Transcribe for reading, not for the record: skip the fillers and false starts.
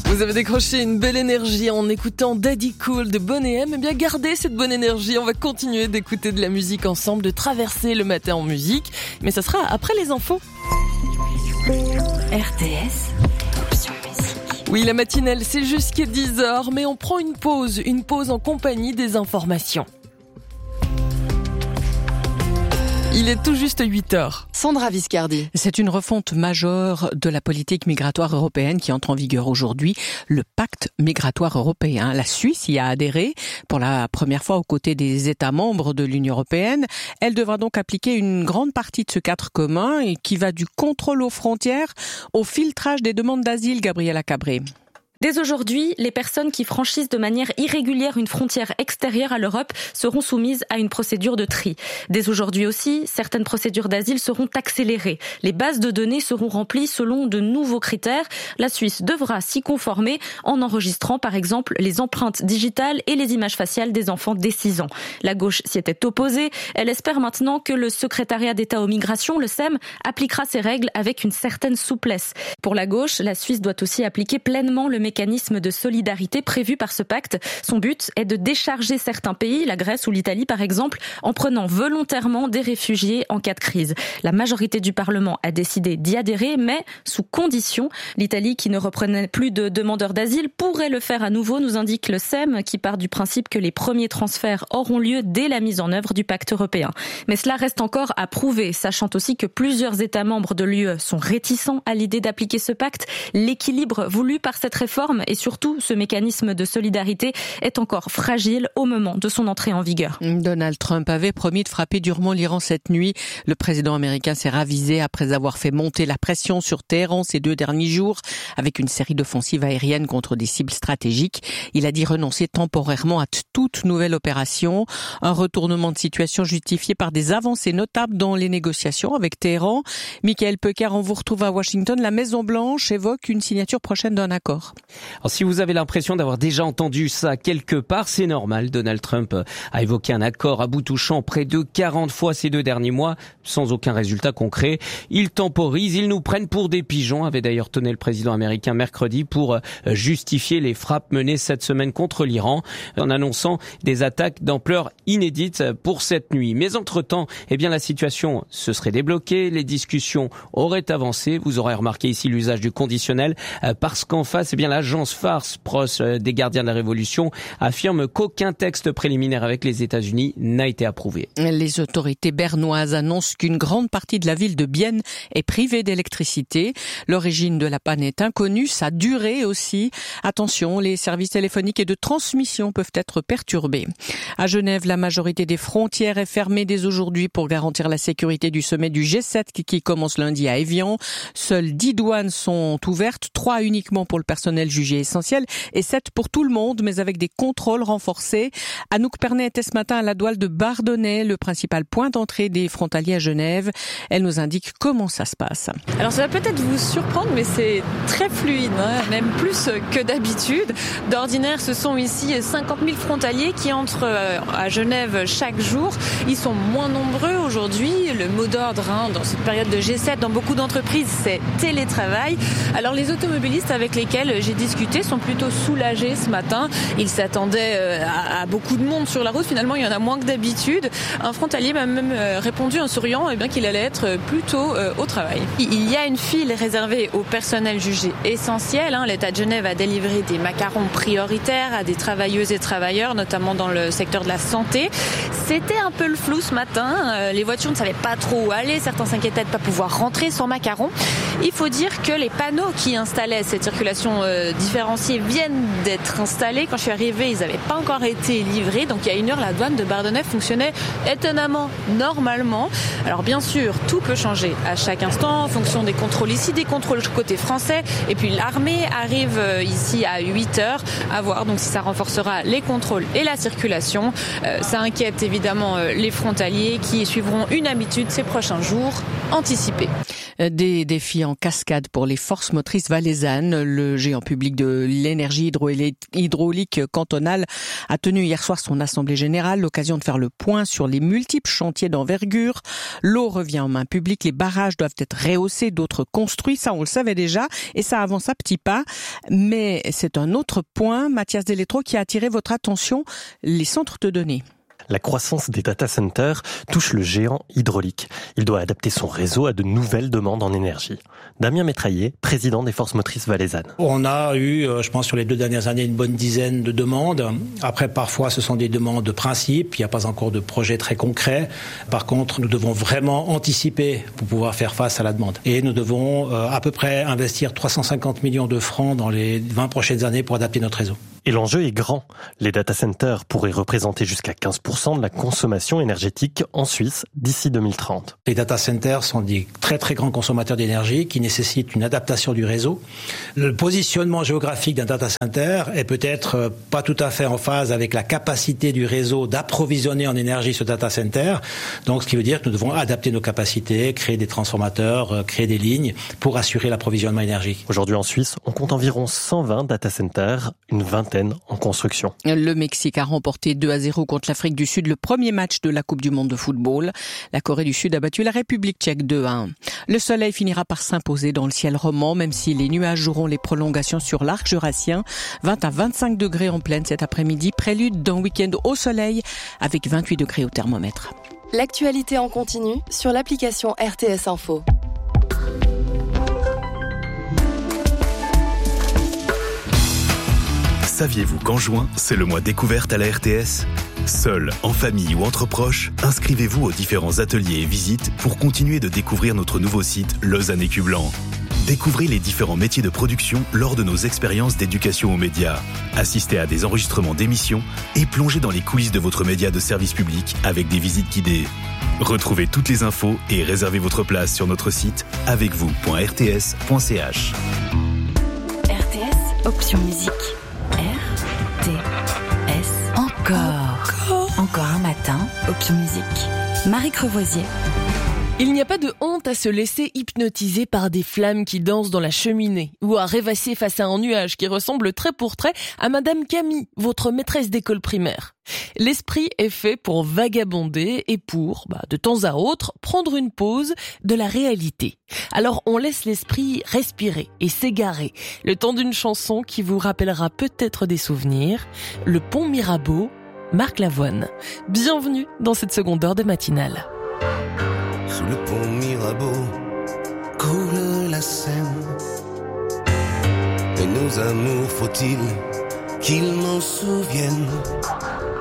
Vous avez décroché une belle énergie en écoutant Daddy Cool de Boney M. Eh bien, gardez cette bonne énergie. On va continuer d'écouter de la musique ensemble, de traverser le matin en musique. Mais ça sera après les infos. RTS, option musique. Oui, la matinale, c'est jusqu'à 10h, mais on prend une pause en compagnie des informations. Il est tout juste 8h. Sandra Viscardi. C'est une refonte majeure de la politique migratoire européenne qui entre en vigueur aujourd'hui, le pacte migratoire européen. La Suisse y a adhéré pour la première fois aux côtés des États membres de l'Union européenne. Elle devra donc appliquer une grande partie de ce cadre commun et qui va du contrôle aux frontières au filtrage des demandes d'asile, Gabriela Cabré. Dès aujourd'hui, les personnes qui franchissent de manière irrégulière une frontière extérieure à l'Europe seront soumises à une procédure de tri. Dès aujourd'hui aussi, certaines procédures d'asile seront accélérées. Les bases de données seront remplies selon de nouveaux critères. La Suisse devra s'y conformer en enregistrant par exemple les empreintes digitales et les images faciales des enfants dès 6 ans. La gauche s'y était opposée. Elle espère maintenant que le secrétariat d'État aux migrations, le SEM, appliquera ces règles avec une certaine souplesse. Pour la gauche, la Suisse doit aussi appliquer pleinement le mécanisme de solidarité prévu par ce pacte. Son but est de décharger certains pays, la Grèce ou l'Italie par exemple, en prenant volontairement des réfugiés en cas de crise. La majorité du Parlement a décidé d'y adhérer, mais sous condition. L'Italie, qui ne reprenait plus de demandeurs d'asile, pourrait le faire à nouveau, nous indique le SEM, qui part du principe que les premiers transferts auront lieu dès la mise en œuvre du pacte européen. Mais cela reste encore à prouver, sachant aussi que plusieurs États membres de l'UE sont réticents à l'idée d'appliquer ce pacte. L'équilibre voulu par cette réforme et surtout ce mécanisme de solidarité est encore fragile au moment de son entrée en vigueur. Donald Trump avait promis de frapper durement l'Iran cette nuit. Le président américain s'est ravisé après avoir fait monter la pression sur Téhéran ces 2 derniers jours avec une série d'offensives aériennes contre des cibles stratégiques. Il a dit renoncer temporairement à toute nouvelle opération. Un retournement de situation justifié par des avancées notables dans les négociations avec Téhéran. Michael Pekar, on vous retrouve à Washington. La Maison-Blanche évoque une signature prochaine d'un accord. Alors, si vous avez l'impression d'avoir déjà entendu ça quelque part, c'est normal. Donald Trump a évoqué un accord à bout touchant près de 40 fois ces 2 derniers mois, sans aucun résultat concret. Ils temporisent, ils nous prennent pour des pigeons, avait d'ailleurs tonné le président américain mercredi pour justifier les frappes menées cette semaine contre l'Iran, en annonçant des attaques d'ampleur inédite pour cette nuit. Mais entre-temps, la situation se serait débloquée, les discussions auraient avancé. Vous aurez remarqué ici l'usage du conditionnel, parce qu'en face, l'agence Farce, proche des gardiens de la Révolution, affirme qu'aucun texte préliminaire avec les États-Unis n'a été approuvé. Les autorités bernoises annoncent qu'une grande partie de la ville de Bienne est privée d'électricité. L'origine de la panne est inconnue, sa durée aussi. Attention, les services téléphoniques et de transmission peuvent être perturbés. À Genève, la majorité des frontières est fermée dès aujourd'hui pour garantir la sécurité du sommet du G7 qui commence lundi à Évian. Seules 10 douanes sont ouvertes, 3 uniquement pour le personnel jugé essentiel et 7 pour tout le monde, mais avec des contrôles renforcés. Anouk Pernet était ce matin à la douane de Bardonnay, le principal point d'entrée des frontaliers à Genève. Elle nous indique comment ça se passe. Alors ça va peut-être vous surprendre, mais c'est très fluide, même plus que d'habitude. D'ordinaire, ce sont ici 50 000 frontaliers qui entrent à Genève chaque jour. Ils sont moins nombreux aujourd'hui. Le mot d'ordre dans cette période de G7, dans beaucoup d'entreprises, c'est télétravail. Alors les automobilistes avec lesquels j'ai discuté sont plutôt soulagés ce matin. Ils s'attendaient à beaucoup de monde sur la route. Finalement, il y en a moins que d'habitude. Un frontalier m'a même répondu en souriant qu'il allait être plutôt au travail. Il y a une file réservée au personnel jugé essentiel. L'État de Genève a délivré des macarons prioritaires à des travailleuses et travailleurs, notamment dans le secteur de la santé. C'était un peu le flou ce matin. Les voitures ne savaient pas trop où aller. Certains s'inquiétaient de ne pas pouvoir rentrer sans macarons. Il faut dire que les panneaux qui installaient cette circulation différenciée viennent d'être installés. Quand je suis arrivée, ils n'avaient pas encore été livrés. Donc il y a 1 heure, la douane de Bardonnay fonctionnait étonnamment normalement. Alors bien sûr, tout peut changer à chaque instant en fonction des contrôles ici, des contrôles côté français. Et puis l'armée arrive ici à 8h. À voir donc si ça renforcera les contrôles et la circulation. Ça inquiète évidemment les frontaliers qui suivront une habitude ces prochains jours, anticipée. Des défis en cascade pour les forces motrices valaisannes. Le géant public public de l'énergie hydraulique cantonale a tenu hier soir son assemblée générale, l'occasion de faire le point sur les multiples chantiers d'envergure. L'eau revient en main publique, les barrages doivent être rehaussés, d'autres construits, ça on le savait déjà, et ça avance à petits pas. Mais c'est un autre point, Mathias Delétro, qui a attiré votre attention, les centres de données. La croissance des data centers touche le géant hydraulique. Il doit adapter son réseau à de nouvelles demandes en énergie. Damien Métraillé, président des Forces Motrices Valaisannes. On a eu, je pense, sur les 2 dernières années, une bonne dizaine de demandes. Après, parfois, ce sont des demandes de principe. Il n'y a pas encore de projet très concret. Par contre, nous devons vraiment anticiper pour pouvoir faire face à la demande. Et nous devons à peu près investir 350 millions de francs dans les 20 prochaines années pour adapter notre réseau. Et l'enjeu est grand. Les data centers pourraient représenter jusqu'à 15% de la consommation énergétique en Suisse d'ici 2030. Les data centers sont des très très grands consommateurs d'énergie qui nécessitent une adaptation du réseau. Le positionnement géographique d'un data center est peut-être pas tout à fait en phase avec la capacité du réseau d'approvisionner en énergie ce data center. Donc ce qui veut dire que nous devons adapter nos capacités, créer des transformateurs, créer des lignes pour assurer l'approvisionnement énergique. Aujourd'hui en Suisse, on compte environ 120 data centers, une vingtaine en construction. Le Mexique a remporté 2-0 contre l'Afrique du Sud, le premier match de la Coupe du Monde de football. La Corée du Sud a battu la République tchèque 2-1. Le soleil finira par s'imposer dans le ciel roman, même si les nuages joueront les prolongations sur l'arc jurassien. 20 à 25 degrés en pleine cet après-midi, prélude d'un week-end au soleil avec 28 degrés au thermomètre. L'actualité en continu sur l'application RTS Info. Saviez-vous qu'en juin, c'est le mois découverte à la RTS ? Seul, en famille ou entre proches, inscrivez-vous aux différents ateliers et visites pour continuer de découvrir notre nouveau site Lausanne Écu Blanc. Découvrez les différents métiers de production lors de nos expériences d'éducation aux médias. Assistez à des enregistrements d'émissions et plongez dans les coulisses de votre média de service public avec des visites guidées. Retrouvez toutes les infos et réservez votre place sur notre site avecvous.rts.ch. RTS, option musique. RTS. Encore un matin, option musique. Marie Crevoisier. Il n'y a pas de honte à se laisser hypnotiser par des flammes qui dansent dans la cheminée ou à rêvasser face à un nuage qui ressemble trait pour trait à Madame Camille, votre maîtresse d'école primaire. L'esprit est fait pour vagabonder et pour, de temps à autre, prendre une pause de la réalité. Alors on laisse l'esprit respirer et s'égarer, le temps d'une chanson qui vous rappellera peut-être des souvenirs, Le Pont Mirabeau, Marc Lavoine. Bienvenue dans cette seconde heure de matinale. Sous le pont Mirabeau coule la Seine. Et nos amours, faut-il qu'ils m'en souviennent?